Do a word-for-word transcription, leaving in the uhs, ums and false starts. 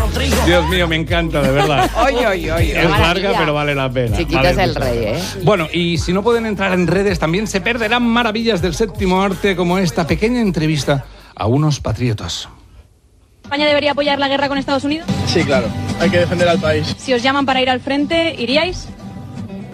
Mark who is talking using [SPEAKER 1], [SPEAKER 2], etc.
[SPEAKER 1] Dios mío, me encanta, de verdad.
[SPEAKER 2] Oy, oy, oy.
[SPEAKER 1] Es larga, pero vale la pena.
[SPEAKER 2] Chiquito
[SPEAKER 1] vale
[SPEAKER 2] es el
[SPEAKER 1] mucho.
[SPEAKER 2] rey, ¿eh?
[SPEAKER 1] Bueno, y si no pueden entrar en redes, también se perderán maravillas del séptimo arte, como esta pequeña entrevista a unos patriotas.
[SPEAKER 3] ¿España debería apoyar la guerra con Estados Unidos?
[SPEAKER 4] Sí, claro. Hay que defender al país.
[SPEAKER 3] Si os llaman para ir al frente, ¿iríais?